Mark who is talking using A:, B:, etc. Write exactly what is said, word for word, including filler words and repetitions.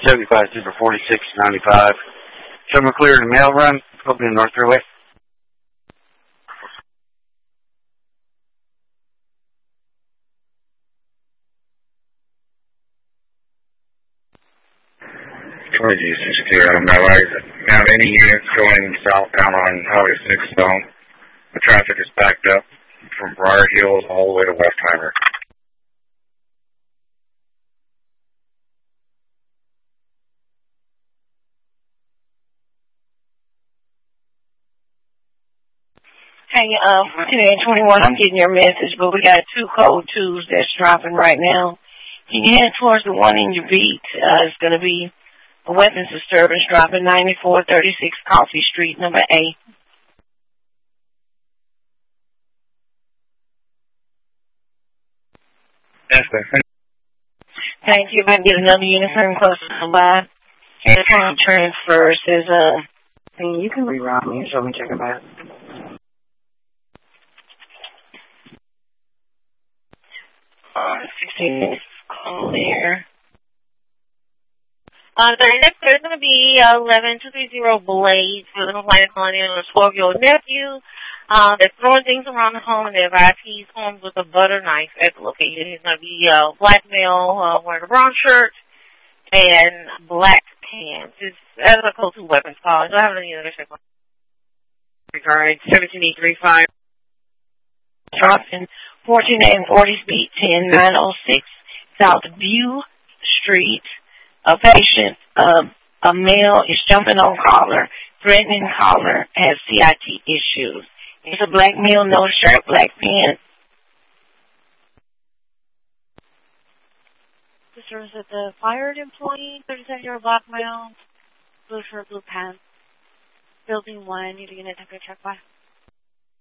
A: seventy-five Super forty-six ninety-five. Terminal clear to mail run. Opening North Fairway.
B: twenty six clear on my right. Now any units going southbound on Highway six zone. The traffic is backed up from Briar Hills all the way to Westheimer.
C: Hey, uh, fourteen twenty-one, I'm getting your message, but we got two code twos that's dropping right now. Can you head towards the one in your beat? Uh, it's going to be a weapons disturbance dropping ninety-four thirty-six Coffee Street, number eight.
B: Yes, sir.
C: Thank you. If I can get another uniform close to the line. And the time transfer says, uh, hey, you can reroute me and show me check it out. Uh, sixteen minutes clear.
D: Uh, the next there's going to be uh, eleven two three zero Blade for the flight calling in a twelve-year-old nephew. Uh, they're throwing things around the home, and they advise he's home with a butter knife at the location. He's going to be uh, black male, uh, wearing a brown shirt and black pants. It's as a code two weapons call. I don't have any other check regarding seventeen eight three five.
C: Dropping fourteen and forty speed ten nine oh six South View Street. A patient, uh, a male is jumping on caller, threatening caller, has C I T issues. It's a black male, no shirt, black pants.
D: Sister, is it the fired employee, thirty-seven-year-old black male, blue shirt, blue pants, building one, need a unit temperature check by?